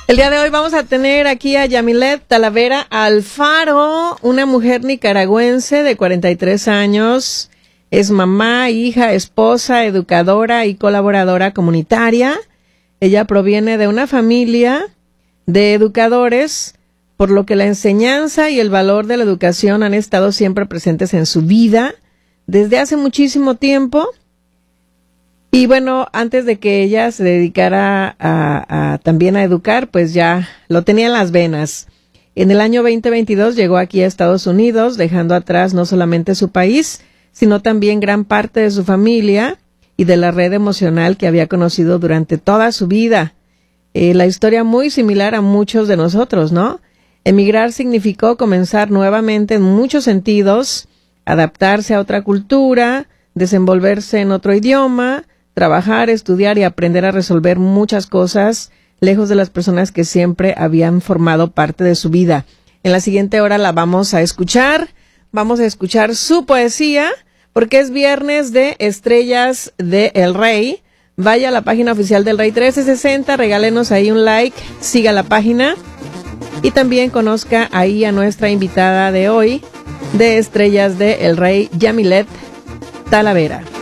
El día de hoy vamos a tener aquí a Yamilet Talavera Alfaro, una mujer nicaragüense de 43 años. Es mamá, hija, esposa, educadora y colaboradora comunitaria. Ella proviene de una familia de educadores, por lo que la enseñanza y el valor de la educación han estado siempre presentes en su vida desde hace muchísimo tiempo. Y bueno, antes de que ella se dedicara también a educar, pues ya lo tenía en las venas. En el año 2022 llegó aquí a Estados Unidos, dejando atrás no solamente su país, sino también gran parte de su familia y de la red emocional que había conocido durante toda su vida. La historia muy similar a muchos de nosotros, ¿no? Emigrar significó comenzar nuevamente en muchos sentidos, adaptarse a otra cultura, desenvolverse en otro idioma, trabajar, estudiar y aprender a resolver muchas cosas lejos de las personas que siempre habían formado parte de su vida. En la siguiente hora la vamos a escuchar su poesía, porque es viernes de Estrellas de El Rey. Vaya a la página oficial del Rey 1360, regálenos ahí un like, siga la página y también conozca ahí a nuestra invitada de hoy de Estrellas de El Rey, Yamilet Talavera.